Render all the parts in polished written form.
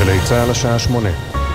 גלי צהל השעה 8.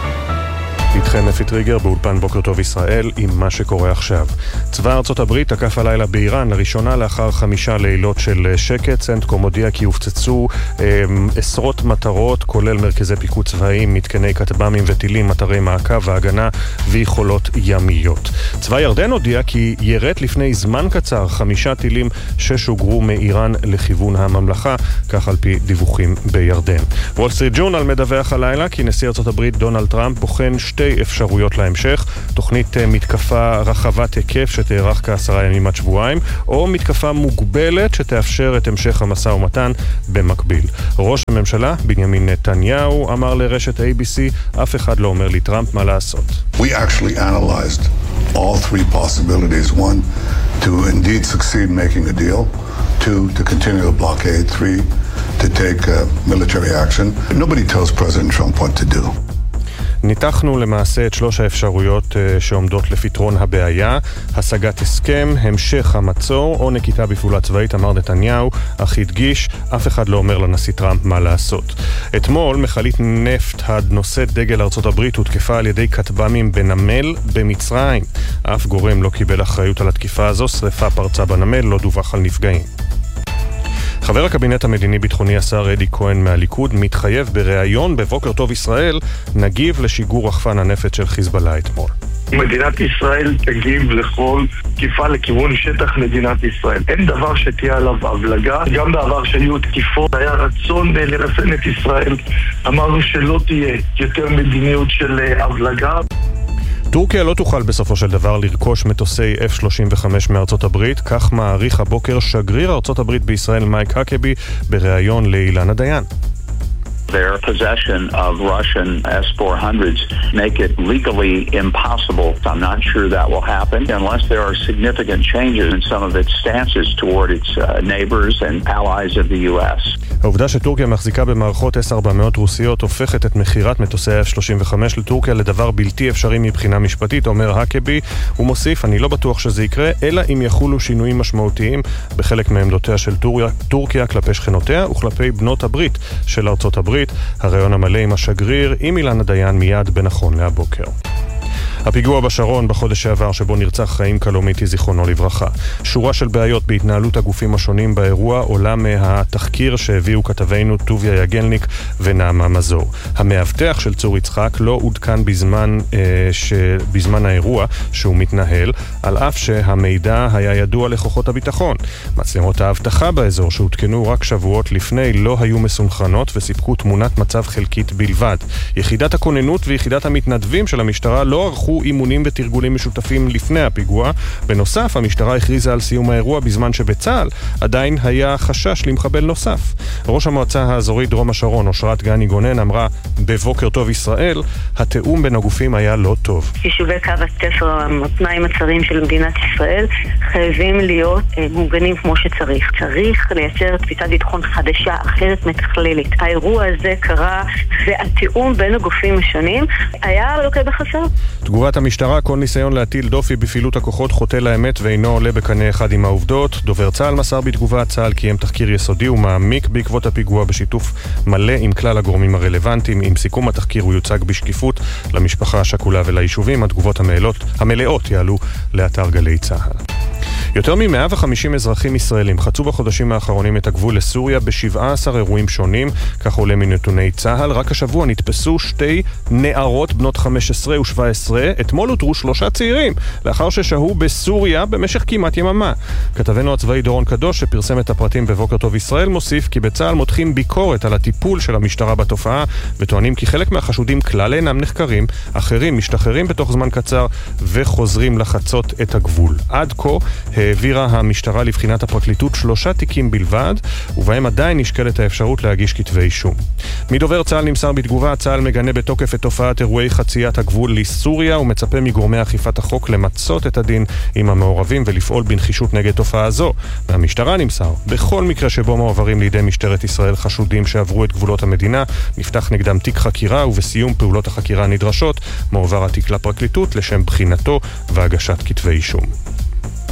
איתכם אפי טריגר באולפן בוקר טוב ישראל עם מה שקורה עכשיו. צבא ארצות הברית תקף הלילה באיראן לראשונה לאחר 5 לילות של שקט. סנטקום הודיע כי הופצצו עשרות מטרות, כולל מרכזי פיקוד צבאיים, מתקני כטב"מים וטילים, אתרי מעקב והגנה ויכולות ימיות. צבא ירדן הודיע כי ירט לפני זמן קצר 5 טילים ששוגרו מאיראן לכיוון הממלכה, כך על פי דיווחים בירדן. וול סטריט ג'ורנל מדווח הלילה כי נשיא ארצות הברית דונלד טראמפ בוחן 2 אפשרויות להמשך: תוכנית מתקפה רחבת היקף שתארך כ10 ימים עד שבועיים, או מתקפה מוגבלת שתאפשר את המשך המשא ומתן במקביל. ראש הממשלה בנימין נתניהו אמר לרשת ABC, אף אחד לא אומר לי טראמפ מה לעשות. We actually analyzed all 3 possibilities. 1, to indeed succeed making a deal. 2, to continue the blockade. 3, to take military action. Nobody tells President Trump what to do. ניתחנו למעשה את 3 האפשרויות שעומדות לפתרון הבעיה: השגת הסכם, המשך המצור או נקיטה בפעולה צבאית, אמר נתניהו, אך הדגיש, אף אחד לא אומר לנשיא טראמפ מה לעשות. אתמול מכלית נפט הנושאת דגל ארצות הברית הותקפה על ידי כטב"מים בנמל במצרים. אף גורם לא קיבל אחריות על התקיפה הזו, שריפה פרצה בנמל, לא דווח על נפגעים. חבר הקבינט המדיני-ביטחוני השר אדי כהן מהליכוד מתחייב בריאיון בבוקר טוב ישראל נגיב לשיגור רחפן הנפץ של חיזבאללה אתמול. מדינת ישראל תגיב לכל תקיפה לכיוון שטח מדינת ישראל. אין דבר שתהיה עליו הבלגה. גם בעבר שהיו תקיפות היה רצון לרסן את ישראל. אמרנו שלא תהיה יותר מדיניות של הבלגה. טורקיה לא תוכל בסופו של דבר לרכוש מטוסי F-35 מארצות הברית, כך מעריך הבוקר שגריר ארצות הברית בישראל מייק הקבי בריאיון לאילנה דיין. Their possession of Russian S-400s make it legally impossible. I'm not sure that will happen unless there are significant changes in some of its stances toward its neighbors and allies of the U.S. העובדה שטורקיה מחזיקה במערכות S-400 רוסיות הופכת את מחירת מטוסי F-35 לטורקיה לדבר בלתי אפשרי מבחינה משפטית, אומר הקבי. הוא מוסיף, אני לא בטוח שזה יקרה, אלא אם יחולו שינויים משמעותיים בחלק מעמדותיה של טורקיה כלפי שכנותיה וכלפי בנות הברית של ארצות הברית. הרעיון המלא עם השגריר עם אילנה דיין מיד בנכון להבוקר. הפיגוע בשרון בחודש שעבר שבו נרצח חיים קלומיטי זיכרונו לברכה. שורה של בעיות בהתנהלות הגופים השונים באירוע עולה מהתחקיר שהביאו כתבינו טוביה יגלניק ונעמה מזור. המאבטח של צור יצחק לא עודכן בזמן האירוע שהוא מתנהל, על אף שהמידע היה ידוע לכוחות הביטחון. מצלמות האבטחה באזור שהותקנו רק שבועות לפני לא היו מסונכרנות וסיפקו תמונת מצב חלקית בלבד. יחידת הכוננות ויחידת המתנדבים של המשטרה לא ערכו אימונים ותרגולים משותפים לפני הפיגוע. בנוסף, המשטרה הכריזה על סיום האירוע בזמן שבצה"ל עדיין היה חשש למחבל נוסף. ראש המועצה האזורית דרום השרון, אושרת גני גונן, אמרה בבוקר טוב ישראל, התאום בין הגופים היה לא טוב. יישובי קו התפר, המותניים הצרים של מדינת ישראל, חייבים להיות מוגנים כמו שצריך. צריך לייצר תפיסת ביטחון חדשה, אחרת מתכללת. האירוע הזה קרה, והתאום בין הגופים השונים היה לוקה בחסר. תגובת המשטרה, כל ניסיון להטיל דופי בפעילות הכוחות חוטא לאמת ואינו עולה בקנה אחד עם העובדות. דובר צה"ל מסר בתגובה, צה"ל קיים תחקיר יסודי ומעמיק בעקבות הפיגוע בשיתוף מלא עם כלל הגורמים הרלוונטיים. עם סיכום התחקיר הוא יוצג בשקיפות למשפחה השכולה וליישובים. התגובות המלאות יעלו לאתר גלי צה"ל. יותר מ-150 אזרחים ישראלים חצו בחודשים האחרונים את הגבול לסוריה ב17 אירועים שונים, כך עולה מנתוני צה"ל. רק השבוע נתפסו 2 נערות בנות 15 ו17. אתמול הותרו 3 צעירים לאחר ששהו בסוריה במשך כמעט יממה. כתבנו הצבאי דורון קדוש שפרסם את הפרטים בבוקר טוב ישראל מוסיף כי בצה"ל מותחים ביקורת על הטיפול של המשטרה בתופעה וטוענים כי חלק מהחשודים כלל אינם נחקרים, אחרים משתחררים בתוך זמן קצר וחוזרים לחצות את הגבול. עד כה העבירה המשטרה לבחינת הפרקליטות 3 תיקים בלבד, ובהם עדיין נשקלת האפשרות להגיש כתבי אישום. מדובר צה"ל נמסר בתגובה, צה"ל מגנה בתוקף את תופעת אירועי חציית הגבול לסוריה ומצפה מגורמי אכיפת החוק למצות את הדין עם המעורבים ולפעול בנחישות נגד תופעה זו. מהמשטרה נמסר, בכל מקרה שבו מועברים לידי משטרת ישראל חשודים שעברו את גבולות המדינה, נפתח נגדם תיק חקירה ובסיום פעולות החקירה הנדרשות מועבר התיק לפרקליטות לשם בחינתו והגשת כתבי אישום.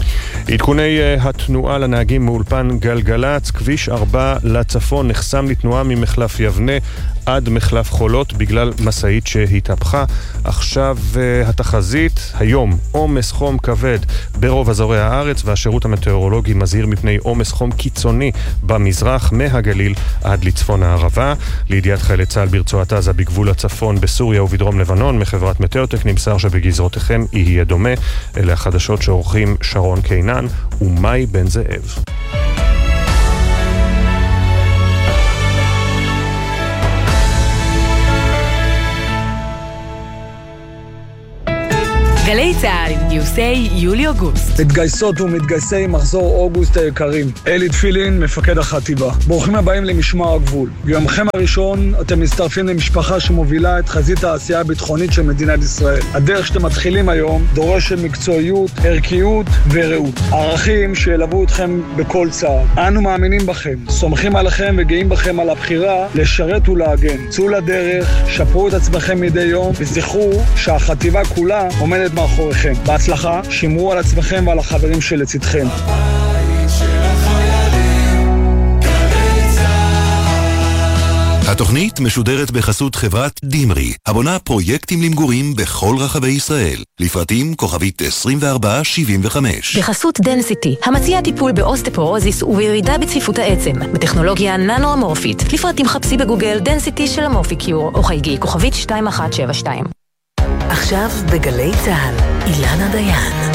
עדכוני התנועה לנהגים מאולפן גלגלץ, כביש 4 לצפון נחסם לתנועה ממחלף יבנה עד מחלף חולות בגלל מסעית שהתהפכה. עכשיו התחזית, היום עומס חום כבד ברוב אזורי הארץ, והשירות המטאורולוגי מזהיר מפני עומס חום קיצוני במזרח מהגליל עד לצפון הערבה. לידיעת חיילי צה"ל ברצועת עזה בגבול הצפון בסוריה ובדרום לבנון מחברת מטאוטק נמסר שבגזרותיכם יהיה דומה. אלה החדשות שעורכים שרון קינן ומאי בן זאב. גלי צה"ל עם גיוסי יולי-אוגוסט. מתגייסות ומתגייסי מחזור אוגוסט היקרים. אלי תפילין, מפקד החטיבה. ברוכים הבאים למשמר הגבול. ביומכם הראשון אתם מצטרפים למשפחה שמובילה את חזית העשייה הביטחונית של מדינת ישראל. הדרך שאתם מתחילים היום דורשת מקצועיות, ערכיות ורעות. ערכים שילוו אתכם בכל צעד. אנו מאמינים בכם, סומכים עליכם וגאים בכם על הבחירה לשרת ולהגן. צאו לדרך, שפרו את עצמכם מדי יום וזכרו שהחטיבה כולה עומדת מאחוריכם. בהצלחה, שמרו על עצמכם ועל החברים שלצדכם. התוכנית משודרת בחסות חברת דימרי, הבונה פרויקטים למגורים בכל רחבי ישראל. לפרטים כוכבית 2475. בחסות דנסיטי, המציע טיפול באוסטפורוזיס ובירידה בצפיפות העצם, בטכנולוגיה ננו-אמורפית. לפרטים חפשי בגוגל דנסיטי של אמורפיקיור, או חייגי כוכבית 2172. עכשיו בגלי צה"ל, אילנה דיין.